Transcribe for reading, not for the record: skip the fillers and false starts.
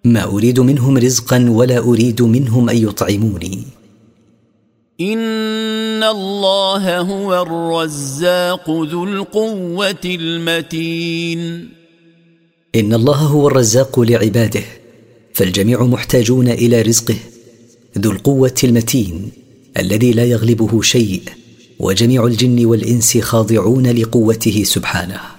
ما أريد منهم رزقا ولا أريد منهم أن يطعموني. إن الله هو الرزاق ذو القوة المتين. إن الله هو الرزاق لعباده، فالجميع محتاجون إلى رزقه، ذو القوة المتين الذي لا يغلبه شيء، وجميع الجن والإنس خاضعون لقوته سبحانه.